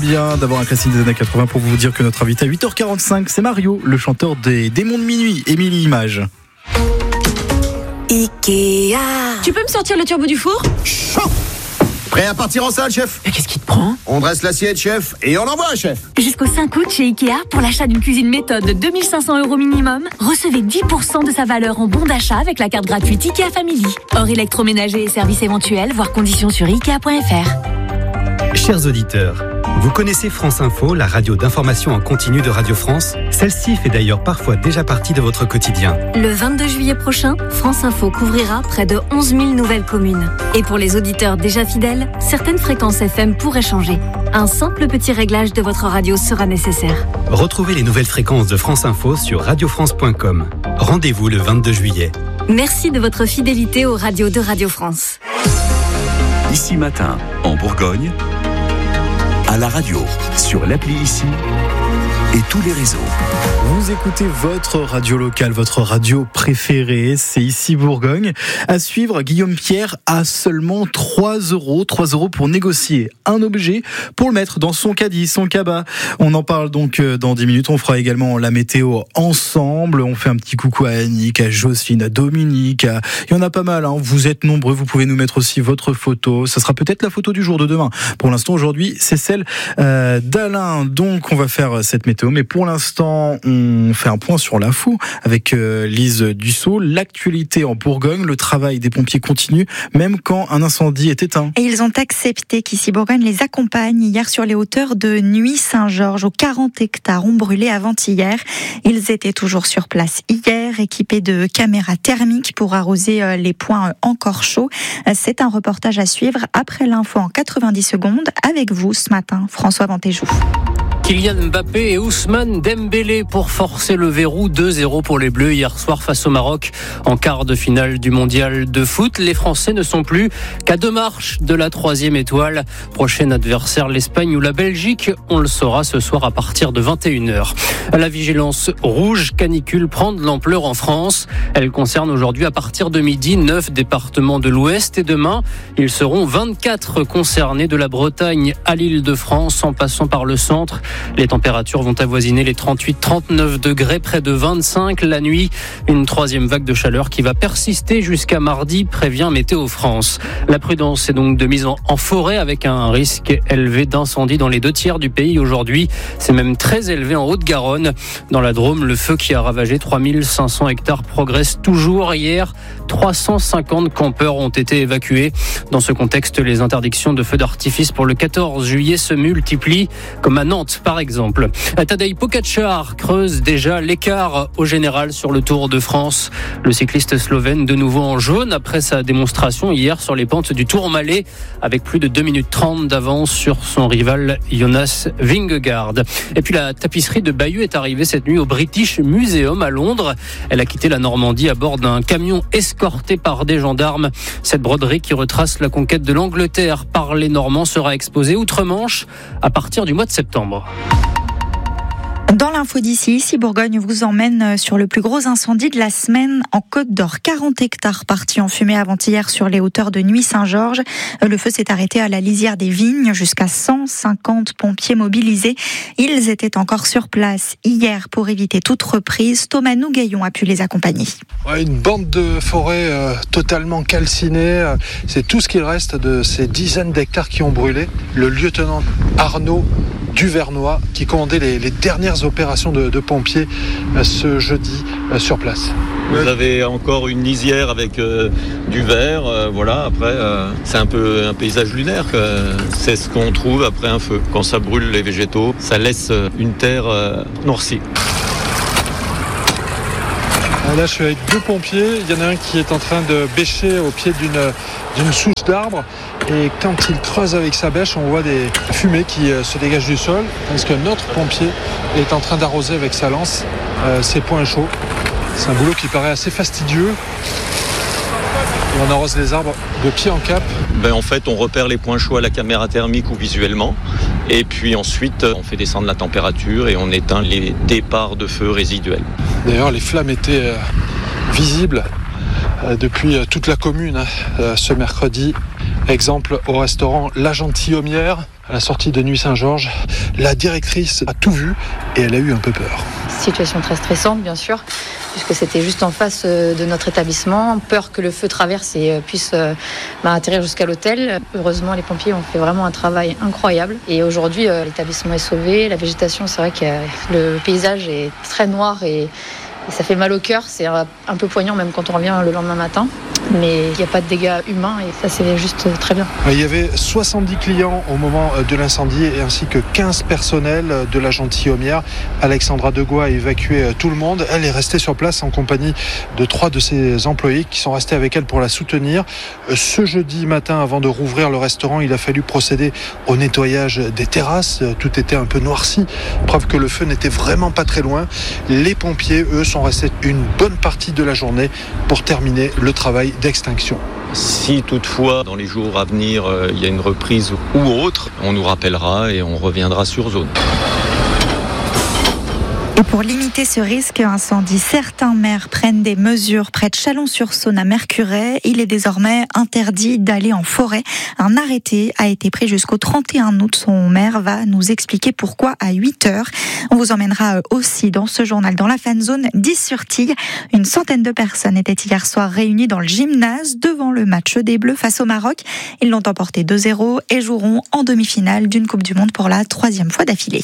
bien d'avoir un classique des années 80 pour vous dire que notre invité à 8h45, c'est Mario, le chanteur des Démons de Minuit. Émilie Image. Ikea. Tu peux me sortir le turbo du four ? Chaud. Prêt à partir en salle, chef ? Mais qu'est-ce qui te prend ? On dresse l'assiette, chef, et on envoie, chef. Jusqu'au 5 août chez Ikea, pour l'achat d'une cuisine méthode de 2500 € minimum, recevez 10% de sa valeur en bon d'achat avec la carte gratuite Ikea Family. Hors électroménager et services éventuels, voir conditions sur Ikea.fr. Chers auditeurs, vous connaissez France Info, la radio d'information en continu de Radio France ? Celle-ci fait d'ailleurs parfois déjà partie de votre quotidien. Le 22 juillet prochain, France Info couvrira près de 11 000 nouvelles communes. Et pour les auditeurs déjà fidèles, certaines fréquences FM pourraient changer. Un simple petit réglage de votre radio sera nécessaire. Retrouvez les nouvelles fréquences de France Info sur radiofrance.com. Rendez-vous le 22 juillet. Merci de votre fidélité aux radios de Radio France. Ici Matin, en Bourgogne, à la radio, sur l'appli Ici et tous les réseaux. Vous écoutez votre radio locale, votre radio préférée, c'est Ici Bourgogne. À suivre, Guillaume Pierre a seulement 3 € pour négocier un objet pour le mettre dans son caddie, son cabas. On en parle donc dans 10 minutes. On fera également la météo ensemble. On fait un petit coucou à Annick, à Jocelyne, à Dominique. Il y en a pas mal, hein. Vous êtes nombreux. Vous pouvez nous mettre aussi votre photo. Ça sera peut-être la photo du jour de demain. Pour l'instant, aujourd'hui, c'est celle d'Alain. Donc, on va faire cette météo. Mais pour l'instant, on fait un point sur l'info avec Lise Dussault. L'actualité en Bourgogne, le travail des pompiers continue, même quand un incendie est éteint. Et ils ont accepté qu'Ici Bourgogne les accompagne. Hier, sur les hauteurs de Nuit-Saint-Georges, où 40 hectares ont brûlé avant-hier. Ils étaient toujours sur place hier, équipés de caméras thermiques pour arroser les points encore chauds. C'est un reportage à suivre après l'info en 90 secondes avec vous ce matin, François Vantéjou. Kylian Mbappé et Ousmane Dembélé pour forcer le verrou. 2-0 pour les Bleus hier soir face au Maroc en quart de finale du mondial de foot. Les Français ne sont plus qu'à 2 marches de la 3e étoile. Prochain adversaire, l'Espagne ou la Belgique. On le saura ce soir à partir de 21h. La vigilance rouge canicule prend de l'ampleur en France. Elle concerne aujourd'hui à partir de midi 9 départements de l'Ouest et demain, ils seront 24 concernés de la Bretagne à l'Île-de-France en passant par le centre. Les températures vont avoisiner les 38-39 degrés, près de 25 la nuit. Une 3e vague de chaleur qui va persister jusqu'à mardi, prévient Météo France. La prudence est donc de mise en forêt avec un risque élevé d'incendie dans les 2 tiers du pays aujourd'hui. C'est même très élevé en Haute-Garonne. Dans la Drôme, le feu qui a ravagé 3500 hectares progresse toujours. Hier, 350 campeurs ont été évacués. Dans ce contexte, les interdictions de feux d'artifice pour le 14 juillet se multiplient, comme à Nantes par exemple. Tadej Pogačar creuse déjà l'écart au général sur le Tour de France. Le cycliste slovène de nouveau en jaune après sa démonstration hier sur les pentes du Tourmalet avec plus de 2 minutes 30 d'avance sur son rival Jonas Vingegaard. Et puis la tapisserie de Bayeux est arrivée cette nuit au British Museum à Londres. Elle a quitté la Normandie à bord d'un camion escorté par des gendarmes. Cette broderie qui retrace la conquête de l'Angleterre par les Normands sera exposée outre-Manche à partir du mois de septembre. Dans l'info d'ici, Ici Bourgogne vous emmène sur le plus gros incendie de la semaine en Côte d'Or. 40 hectares partis en fumée avant-hier sur les hauteurs de Nuit-Saint-Georges. Le feu s'est arrêté à la lisière des Vignes, jusqu'à 150 pompiers mobilisés. Ils étaient encore sur place hier pour éviter toute reprise. Thomas Nougaillon a pu les accompagner. Une bande de forêt totalement calcinée. C'est tout ce qu'il reste de ces dizaines d'hectares qui ont brûlé. Le lieutenant Arnaud Duvernois qui commandait les dernières opérations de pompiers ce jeudi sur place. Vous avez encore une lisière avec du vert, voilà. Après, c'est un peu un paysage lunaire. C'est ce qu'on trouve après un feu. Quand ça brûle les végétaux, ça laisse une terre noircie. Là, je suis avec 2 pompiers. Il y en a un qui est en train de bêcher au pied d'une souche d'arbre. Et quand il creuse avec sa bêche, on voit des fumées qui se dégagent du sol. Tandis que notre pompier est en train d'arroser avec sa lance ses points chauds. C'est un boulot qui paraît assez fastidieux. Et on arrose les arbres de pied en cap. En fait, on repère les points chauds à la caméra thermique ou visuellement. Et puis ensuite, on fait descendre la température et on éteint les départs de feu résiduels. D'ailleurs, les flammes étaient visibles depuis toute la commune ce mercredi. Exemple au restaurant La Gentilhommière, À la sortie de Nuit-Saint-Georges, la directrice a tout vu et elle a eu un peu peur. Situation très stressante, bien sûr, puisque c'était juste en face de notre établissement. Peur que le feu traverse et puisse atterrir jusqu'à l'hôtel. Heureusement, les pompiers ont fait vraiment un travail incroyable. Et aujourd'hui, l'établissement est sauvé. La végétation, c'est vrai que le paysage est très noir et ça fait mal au cœur. C'est un peu poignant même quand on revient le lendemain matin. Mais il n'y a pas de dégâts humains et ça, c'est juste très bien. Il y avait 70 clients au moment de l'incendie et ainsi que 15 personnels de la gentilhommière. Alexandra Degois a évacué tout le monde. Elle est restée sur place en compagnie de 3 de ses employés qui sont restés avec elle pour la soutenir. Ce jeudi matin, avant de rouvrir le restaurant, il a fallu procéder au nettoyage des terrasses. Tout était un peu noirci, preuve que le feu n'était vraiment pas très loin. Les pompiers, eux, sont restés une bonne partie de la journée pour terminer le travail d'extinction. Si toutefois, dans les jours à venir, il y a une reprise ou autre, on nous rappellera et on reviendra sur zone. Et pour limiter ce risque incendie, certains maires prennent des mesures près de Chalon-sur-Saône à Mercurey. Il est désormais interdit d'aller en forêt. Un arrêté a été pris jusqu'au 31 août. Son maire va nous expliquer pourquoi à 8h. On vous emmènera aussi dans ce journal dans la fan zone 10 sur Tille. Une centaine de personnes étaient hier soir réunies dans le gymnase devant le match des Bleus face au Maroc. Ils l'ont emporté 2-0 et joueront en demi-finale d'une Coupe du Monde pour la 3e fois d'affilée.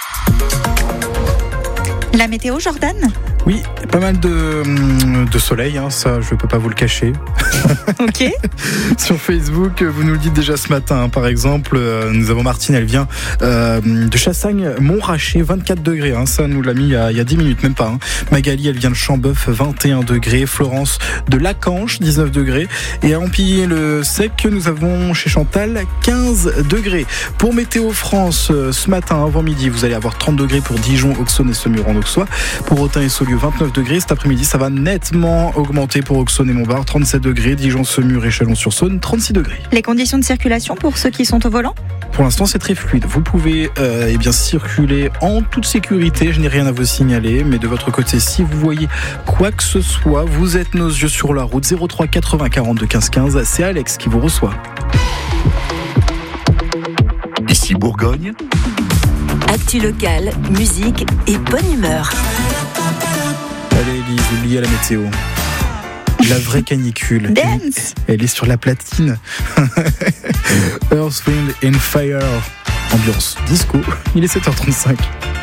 La météo, Jordan ? Oui, pas mal de soleil, ça je ne peux pas vous le cacher. Ok. Sur Facebook, vous nous le dites déjà ce matin, par exemple, nous avons Martine, elle vient de Chassagne-Montrachet, 24 degrés, ça nous l'a mis il y a 10 minutes, même pas. Magali, elle vient de Chambeuf, 21 degrés. Florence de Lacanche, 19 degrés. Et à Ampillé-le-Sec, nous avons chez Chantal 15 degrés. Pour Météo France, ce matin, avant midi, vous allez avoir 30 degrés pour Dijon, Auxonne et Saumur-en-Auxois. Pour Autun et Saulieu, 29 degrés. Cet après-midi, ça va nettement augmenter pour Auxonne et Montbard, 37 degrés. Dijon, Saumur et Chalon-sur-Saône, 36 degrés. Les conditions de circulation pour ceux qui sont au volant ? Pour l'instant, c'est très fluide. Vous pouvez circuler en toute sécurité. Je n'ai rien à vous signaler. Mais de votre côté, si vous voyez quoi que ce soit, vous êtes nos yeux sur la route. 03 80 42 15 15. C'est Alex qui vous reçoit. Ici Bourgogne. Actu locale, musique et bonne humeur. Allez Elise, liée à la météo. La vraie canicule. Dance. Elle est sur la platine. Earth, Wind and Fire. Ambiance disco. Il est 7h35.